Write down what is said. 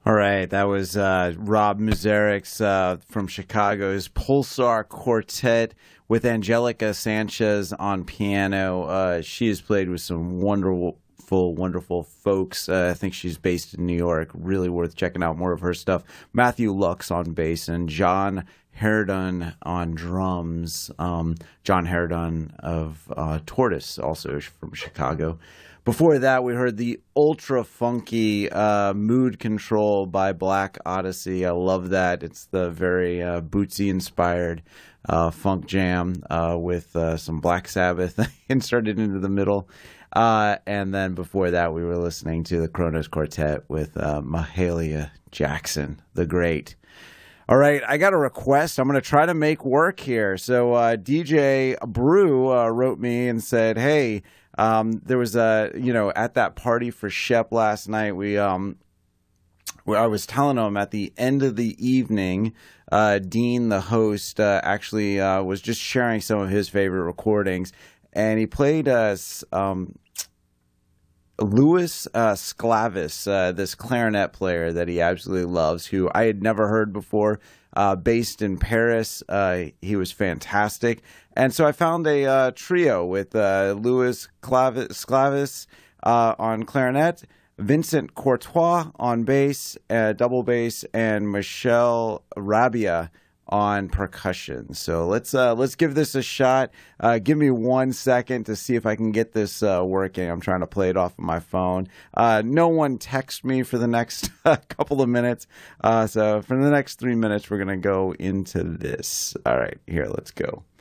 All right, that was Rob Muzerix from Chicago's Pulsar Quartet with Angelica Sanchez on piano. She has played with some wonderful folks. I think she's based in New York. Really worth checking out more of her stuff. Matthew Lux on bass and John Herdon on drums. John Herdon of Tortoise, also from Chicago. Before that, we heard the ultra funky Mood Control by Black Odyssey. I love that. It's the very Bootsy inspired funk jam with some Black Sabbath inserted into the middle. And then before that, we were listening to the Kronos Quartet with Mahalia Jackson, the great. All right, I got a request. I'm going to try to make work here. So DJ Brew wrote me and said, hey, there was at that party for Shep last night, where I was telling him at the end of the evening, Dean, the host, actually was just sharing some of his favorite recordings, and he played Louis Sclavis, this clarinet player that he absolutely loves, who I had never heard before, based in Paris. He was fantastic. And so I found a trio with Louis Sclavis on clarinet, Vincent Courtois on bass, double bass, and Michel Rabia on percussion. So let's give this a shot. Give me 1 second to see if I can get this working. I'm trying to play it off of my phone. No one text me for the next couple of minutes. So for the next 3 minutes, we're going to go into this. All right, here, let's go.